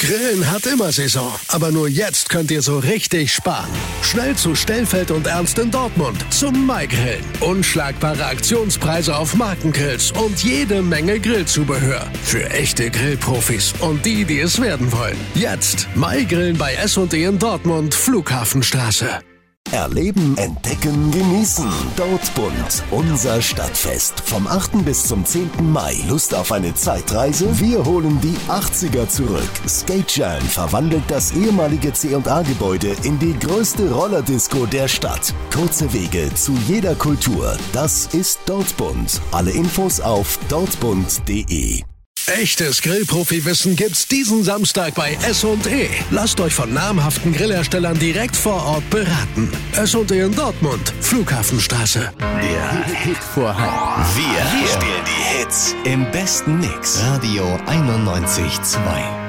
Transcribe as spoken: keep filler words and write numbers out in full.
Grillen hat immer Saison, aber nur jetzt könnt ihr so richtig sparen. Schnell zu Stellfeld und Ernst in Dortmund zum Maigrillen. Unschlagbare Aktionspreise auf Markengrills und jede Menge Grillzubehör. Für echte Grillprofis und die, die es werden wollen. Jetzt Maigrillen bei S und E in Dortmund, Flughafenstraße. Erleben, entdecken, genießen. Dortmund, unser Stadtfest. Vom achten bis zum zehnten Mai. Lust auf eine Zeitreise? Wir holen die achtziger zurück. Skate Jam verwandelt das ehemalige C und A-Gebäude in die größte Rollerdisco der Stadt. Kurze Wege zu jeder Kultur. Das ist Dortmund. Alle Infos auf dortmund punkt de. Echtes Grillprofi-Wissen gibt's diesen Samstag bei S und E. Lasst euch von namhaften Grillherstellern direkt vor Ort beraten. S und E in Dortmund, Flughafenstraße. Der Hitvorhang. Wir, Wir spielen die Hits im besten Mix. Radio einundneunzig Komma zwei.